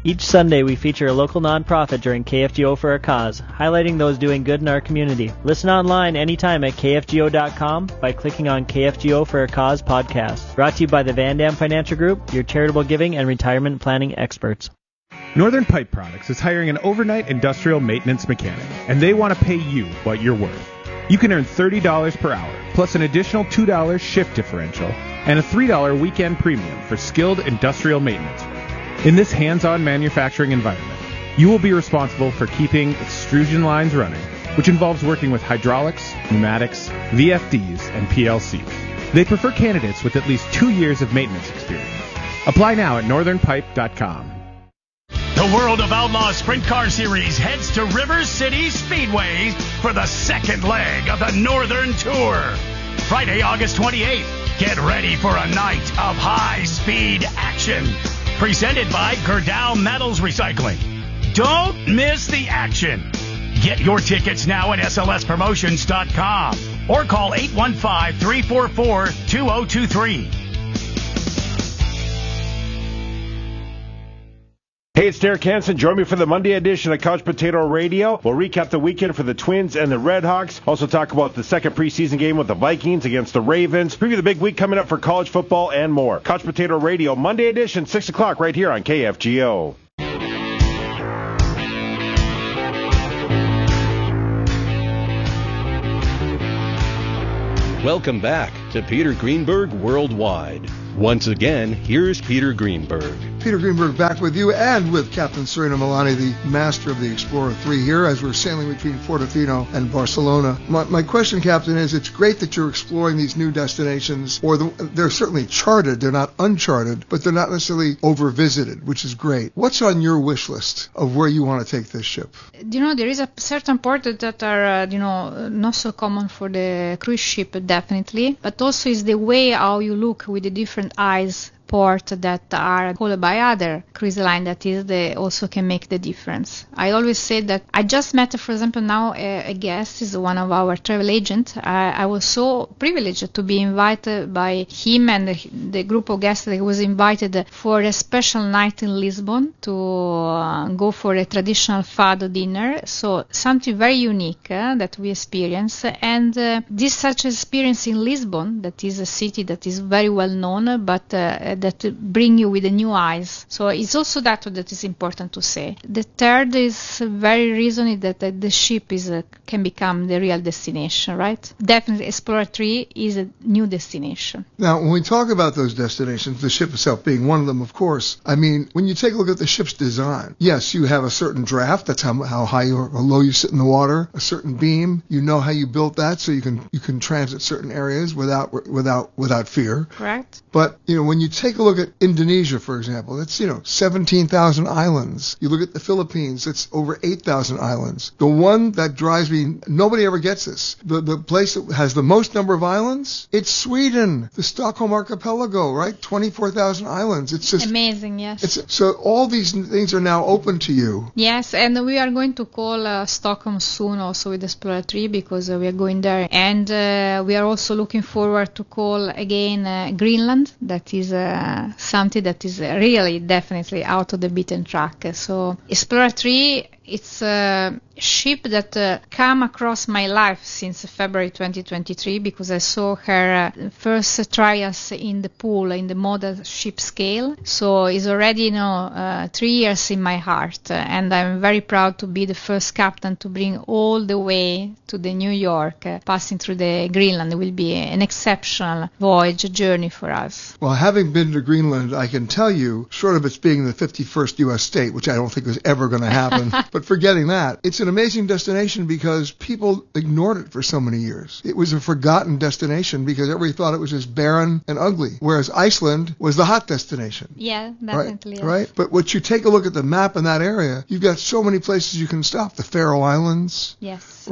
Each Sunday, we feature a local nonprofit during KFGO for a Cause, highlighting those doing good in our community. Listen online anytime at kfgo.com by clicking on KFGO for a Cause podcast. Brought to you by the Van Dam Financial Group, your charitable giving and retirement planning experts. Northern Pipe Products is hiring an overnight industrial maintenance mechanic, and they want to pay you what you're worth. You can earn $30 per hour, plus an additional $2 shift differential, and a $3 weekend premium for skilled industrial maintenance work. In this hands-on manufacturing environment, you will be responsible for keeping extrusion lines running, which involves working with hydraulics, pneumatics, VFDs, and PLCs. They prefer candidates with at least 2 years of maintenance experience. Apply now at northernpipe.com. The World of Outlaws Sprint Car Series heads to River City Speedway for the second leg of the Northern Tour. Friday, August 28th. Get ready for a night of high-speed action. Presented by Gerdau Metals Recycling. Don't miss the action. Get your tickets now at slspromotions.com or call 815-344-2023. Hey, it's Derek Hansen. Join me for the Monday edition of Couch Potato Radio. We'll recap the weekend for the Twins and the Redhawks. Also talk about the second preseason game with the Vikings against the Ravens. Preview the big week coming up for college football and more. Couch Potato Radio, Monday edition, 6 o'clock right here on KFGO. Welcome back to Peter Greenberg Worldwide. Once again, here's Peter Greenberg. Peter Greenberg back with you and with Captain Serena Milani, the master of the Explorer 3 here as we're sailing between Portofino and Barcelona. My question, Captain, is it's great that you're exploring these new destinations, they're certainly charted, they're not uncharted, but they're not necessarily over-visited, which is great. What's on your wish list of where you want to take this ship? There is a certain port that are, not so common for the cruise ship, definitely, but also is the way how you look with the different eyes port that are called by other cruise line that is also can make the difference. I always say that I just met, for example, now a guest is one of our travel agents. I was so privileged to be invited by him and the group of guests that was invited for a special night in Lisbon to go for a traditional fado dinner. So something very unique that we experience. And this such experience in Lisbon, that is a city that is very well known, but that bring you with the new eyes. So it's also that is important to say. The third is very reason that the ship can become the real destination, right? Definitely Explorer 3 is a new destination. Now, when we talk about those destinations, the ship itself being one of them, of course, I mean, when you take a look at the ship's design, yes, you have a certain draft, that's how high or low you sit in the water, a certain beam, you know how you built that so you can transit certain areas without fear. Correct. But, when you take a look at Indonesia, for example, it's, 17,000 islands. You look at the Philippines, it's over 8,000 islands. The one that drives me, nobody ever gets this. The place that has the most number of islands, it's Sweden, the Stockholm Archipelago, right? 24,000 islands. It's just amazing, yes. So all these things are now open to you. Yes, and we are going to call Stockholm soon also with Explorer 3 because we are going there. And we are also looking forward to call again Greenland. That is something that is really definitely out of the beaten track. So Explorer 3, it's a ship that come across my life since February 2023 because I saw her first trials in the pool in the model ship scale. So it's already 3 years in my heart, and I'm very proud to be the first captain to bring all the way to the New York, passing through the Greenland. It will be an exceptional voyage journey for us. Well, having been to Greenland, I can tell you, short of its being the 51st U.S. state, which I don't think was ever going to happen, but forgetting that, it's an amazing destination because people ignored it for so many years. It was a forgotten destination because everybody thought it was just barren and ugly, whereas Iceland was the hot destination. Yeah, definitely. Yes. Right? But when you take a look at the map in that area, you've got so many places you can stop. The Faroe Islands. Yes. Right?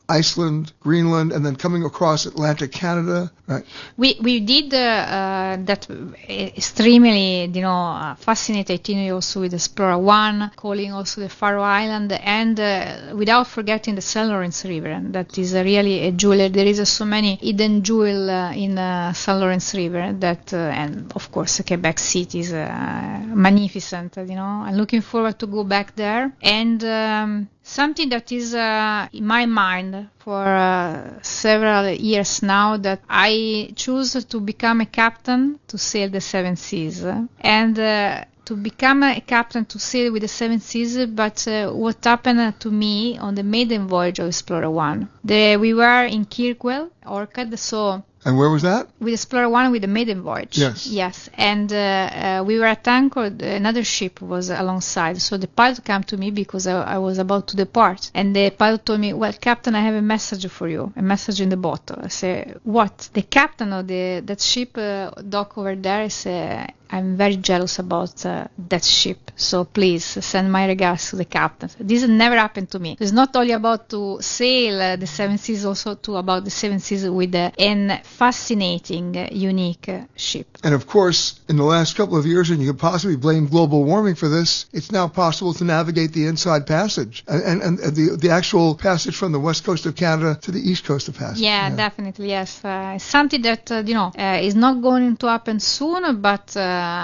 Iceland, Greenland, and then coming across Atlantic Canada, right? We did that extremely, fascinating itinerary also with Explorer 1, calling also the Faroe Island, and without forgetting the St. Lawrence River. That is really a jewel. There is so many hidden jewels in St. Lawrence River that, and of course, Quebec City is magnificent. I'm looking forward to go back there. And something that is in my mind for several years now, that I choose to become a captain to sail the Seven Seas. And to become a captain to sail with the Seven Seas, but what happened to me on the maiden voyage of Explorer 1? We were in Kirkwall, Orcad, so... And where was that? With Explorer 1 with the maiden voyage. Yes. And we were at anchor, another ship was alongside. So the pilot came to me because I was about to depart. And the pilot told me, well, Captain, I have a message for you, a message in the bottle. I said, what? The captain of that ship dock over there, I said, I'm very jealous about that ship, so please send my regards to the captain. This never happened to me. It's not only about to sail the Seven Seas, also about the Seven Seas with a fascinating, unique ship. And of course, in the last couple of years, and you could possibly blame global warming for this, it's now possible to navigate the Inside Passage and the actual passage from the west coast of Canada to the east coast of Passage. Yeah, definitely, yes. It's something that, is not going to happen soon, but...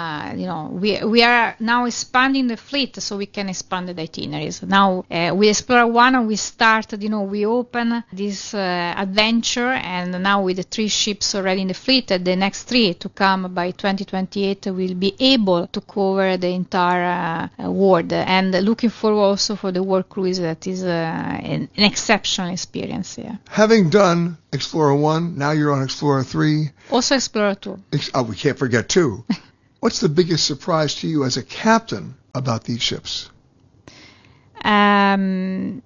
we are now expanding the fleet so we can expand the itineraries. Now, with Explorer 1, we started, we open this adventure, and now with the 3 ships already in the fleet, the next 3 to come by 2028 will be able to cover the entire world. And looking forward also for the world cruise, that is an exceptional experience. Yeah. Having done Explorer 1, now you're on Explorer 3. Also Explorer 2. We can't forget 2. What's the biggest surprise to you as a captain about these ships? The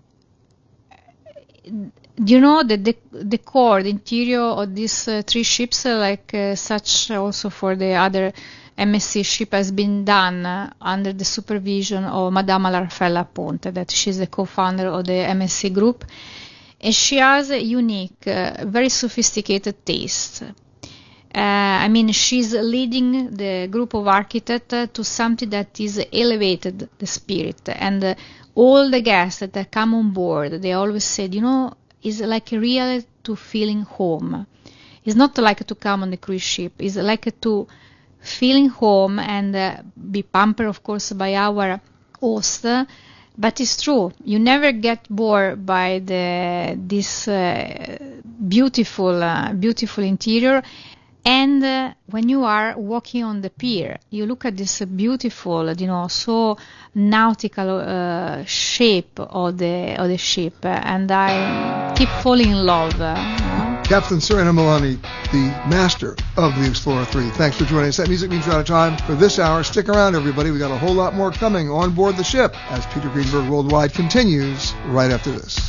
core, the interior of these 3 ships, such also for the other MSC ship, has been done under the supervision of Madame Raffaella Ponte, that she's the co-founder of the MSC group. And she has a unique, very sophisticated taste. She's leading the group of architects to something that is elevated the spirit. And all the guests that come on board, they always said, it's like real to feeling home. It's not like to come on the cruise ship. It's like to feeling home and be pampered, of course, by our host. But it's true. You never get bored by this beautiful interior. And when you are walking on the pier, you look at this beautiful, so nautical shape of the ship, and I keep falling in love. Captain Serena Milani, the master of the Explorer 3. Thanks for joining us. That music means we're out of time for this hour. Stick around, everybody. We got a whole lot more coming on board the ship as Peter Greenberg Worldwide continues right after this.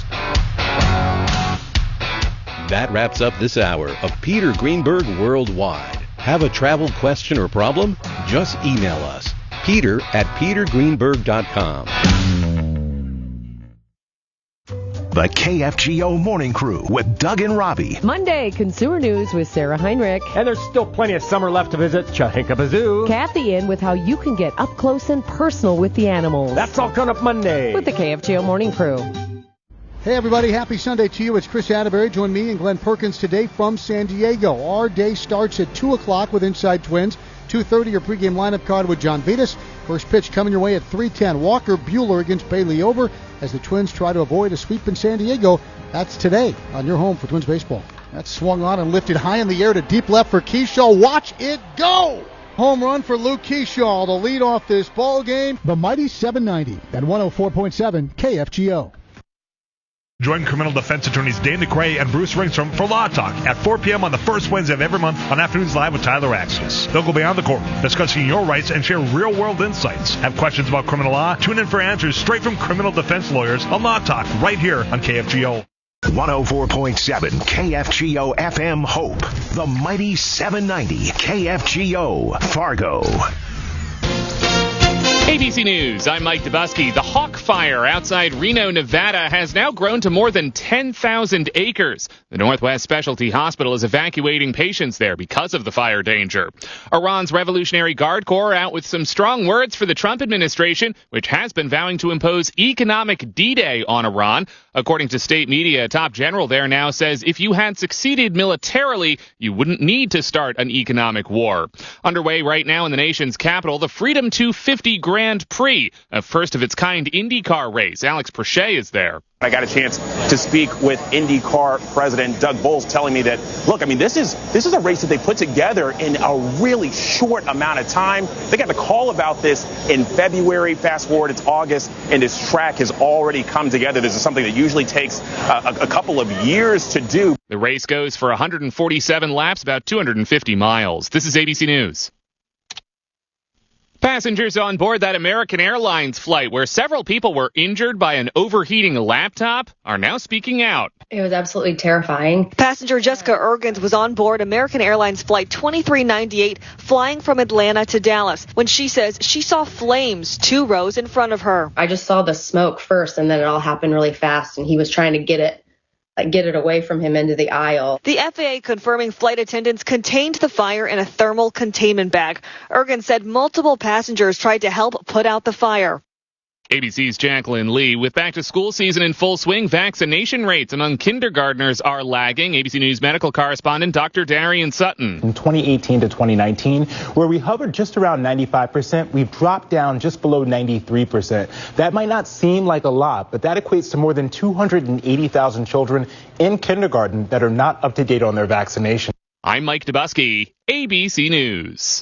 That wraps up this hour of Peter Greenberg Worldwide. Have a travel question or problem? Just email us, peter@petergreenberg.com. The KFGO Morning Crew with Doug and Robbie. Monday, Consumer News with Sarah Heinrich. And there's still plenty of summer left to visit Chahinka Zoo. Kathy in with how you can get up close and personal with the animals. That's all coming up Monday. With the KFGO Morning Crew. Hey everybody, happy Sunday to you. It's Chris Atterbury. Join me and Glenn Perkins today from San Diego. Our day starts at 2 o'clock with Inside Twins. 2:30 your pregame lineup card with John Vitas. First pitch coming your way at 3:10. Walker Buehler against Bailey Ober as the Twins try to avoid a sweep in San Diego. That's today on your home for Twins baseball. That's swung on and lifted high in the air to deep left for Keyshaw. Watch it go! Home run for Luke Keyshaw to lead off this ball game. The mighty 790 at 104.7 KFGO. Join criminal defense attorneys Dane McRae and Bruce Ringstrom for Law Talk at 4 p.m. on the first Wednesday of every month on Afternoons Live with Tyler Axis. They'll go beyond the courtroom, discussing your rights and share real-world insights. Have questions about criminal law? Tune in for answers straight from criminal defense lawyers on Law Talk right here on KFGO. 104.7 KFGO FM Hope. The mighty 790 KFGO Fargo. ABC News, I'm Mike Dubusky. The Hawk Fire outside Reno, Nevada has now grown to more than 10,000 acres. The Northwest Specialty Hospital is evacuating patients there because of the fire danger. Iran's Revolutionary Guard Corps out with some strong words for the Trump administration, which has been vowing to impose economic D-Day on Iran. According to state media, a top general there now says if you had succeeded militarily, you wouldn't need to start an economic war. Underway right now in the nation's capital, the Freedom 250 Grand Prix, a first-of-its-kind IndyCar race. Alex Prochet is there. I got a chance to speak with IndyCar president Doug Bowles, telling me that, look, I mean, this is a race that they put together in a really short amount of time. They got the call about this in February. Fast forward, it's August, and this track has already come together. This is something that usually takes a couple of years to do. The race goes for 147 laps, about 250 miles. This is ABC News. Passengers on board that American Airlines flight where several people were injured by an overheating laptop are now speaking out. It was absolutely terrifying. Passenger Jessica Ergens was on board American Airlines Flight 2398 flying from Atlanta to Dallas when she says she saw flames 2 rows in front of her. I just saw the smoke first, and then it all happened really fast, and he was trying to get it away from him into the aisle. The FAA confirming flight attendants contained the fire in a thermal containment bag. Ergens said multiple passengers tried to help put out the fire. ABC's Jacqueline Lee. With back-to-school season in full swing, vaccination rates among kindergartners are lagging. ABC News medical correspondent Dr. Darian Sutton. From 2018 to 2019, where we hovered just around 95%, we've dropped down just below 93%. That might not seem like a lot, but that equates to more than 280,000 children in kindergarten that are not up to date on their vaccination. I'm Mike Dubusky, ABC News.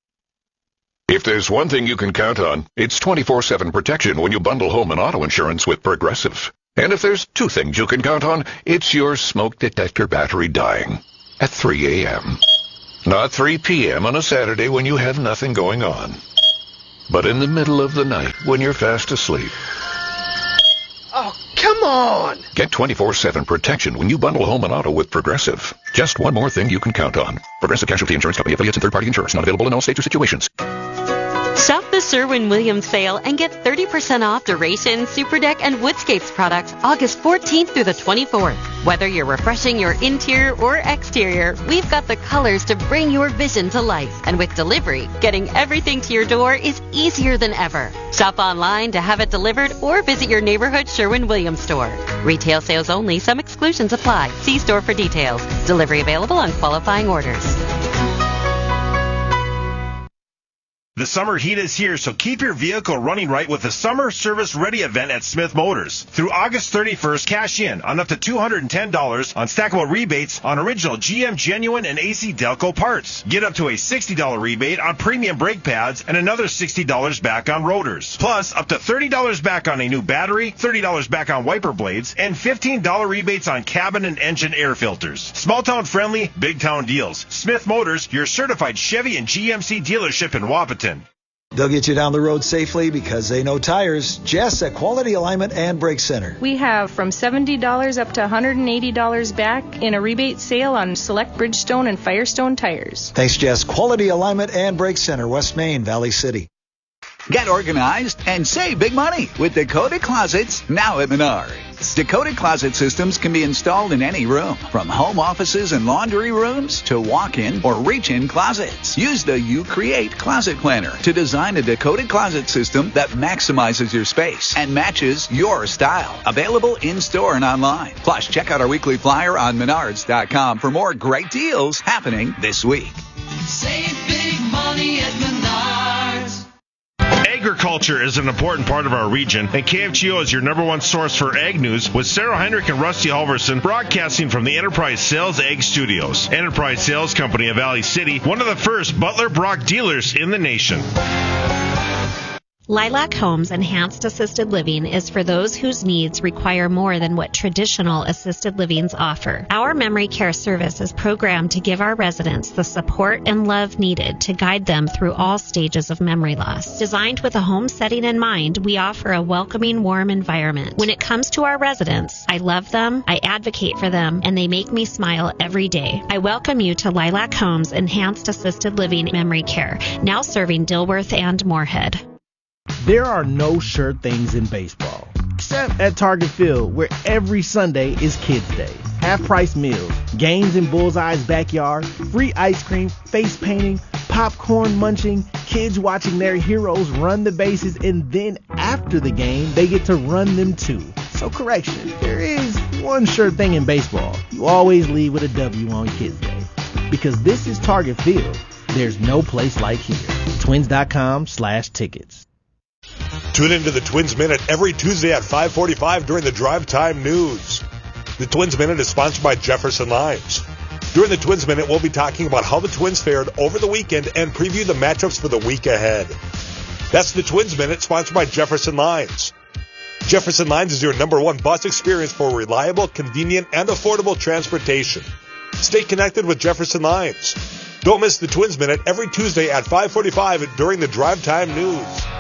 If there's one thing you can count on, it's 24/7 protection when you bundle home and auto insurance with Progressive. And if there's 2 things you can count on, it's your smoke detector battery dying at 3 a.m. Not 3 p.m. on a Saturday when you have nothing going on, but in the middle of the night when you're fast asleep. Oh, come on! Get 24/7 protection when you bundle home and auto with Progressive. Just one more thing you can count on. Progressive Casualty Insurance Company, affiliates, and third-party insurers. Not available in all states or situations. Shop the Sherwin-Williams sale and get 30% off Duration, Superdeck, and Woodscapes products August 14th through the 24th. Whether you're refreshing your interior or exterior, we've got the colors to bring your vision to life. And with delivery, getting everything to your door is easier than ever. Shop online to have it delivered or visit your neighborhood Sherwin-Williams store. Retail sales only. Some exclusions apply. See store for details. Delivery available on qualifying orders. The summer heat is here, so keep your vehicle running right with the Summer Service Ready event at Smith Motors. Through August 31st, cash in on up to $210 on stackable rebates on original GM Genuine and AC Delco parts. Get up to a $60 rebate on premium brake pads and another $60 back on rotors. Plus, up to $30 back on a new battery, $30 back on wiper blades, and $15 rebates on cabin and engine air filters. Small town friendly, big town deals. Smith Motors, your certified Chevy and GMC dealership in Wapaton. They'll get you down the road safely because they know tires. Jess at Quality Alignment and Brake Center. We have from $70 up to $180 back in a rebate sale on select Bridgestone and Firestone tires. Thanks, Jess. Quality Alignment and Brake Center, West Main, Valley City. Get organized and save big money with Dakota Closets now at Menards. Dakota Closet systems can be installed in any room, from home offices and laundry rooms to walk-in or reach-in closets. Use the You Create Closet Planner to design a Dakota Closet system that maximizes your space and matches your style. Available in-store and online. Plus, check out our weekly flyer on Menards.com for more great deals happening this week. Save big money at Menards. Agriculture is an important part of our region, and KFGO is your #1 source for ag news with Sarah Heinrich and Rusty Halverson broadcasting from the Enterprise Sales Ag Studios. Enterprise Sales Company of Valley City, one of the first Butler Brock dealers in the nation. Lilac Homes Enhanced Assisted Living is for those whose needs require more than what traditional assisted livings offer. Our memory care service is programmed to give our residents the support and love needed to guide them through all stages of memory loss. Designed with a home setting in mind, we offer a welcoming, warm environment. When it comes to our residents, I love them, I advocate for them, and they make me smile every day. I welcome you to Lilac Homes Enhanced Assisted Living Memory Care, now serving Dilworth and Moorhead. There are no sure things in baseball, except at Target Field, where every Sunday is Kids Day. Half-price meals, games in Bullseye's backyard, free ice cream, face painting, popcorn munching, kids watching their heroes run the bases, and then after the game, they get to run them too. So correction, there is one sure thing in baseball. You always leave with a W on Kids Day. Because this is Target Field. There's no place like here. Twins.com/tickets. Tune into the Twins Minute every Tuesday at 5:45 during the Drive Time News. The Twins Minute is sponsored by Jefferson Limes. During the Twins Minute, we'll be talking about how the Twins fared over the weekend and preview the matchups for the week ahead. That's the Twins Minute, sponsored by Jefferson Limes. Jefferson Limes is your #1 bus experience for reliable, convenient, and affordable transportation. Stay connected with Jefferson Limes. Don't miss the Twins Minute every Tuesday at 5:45 during the Drive Time News.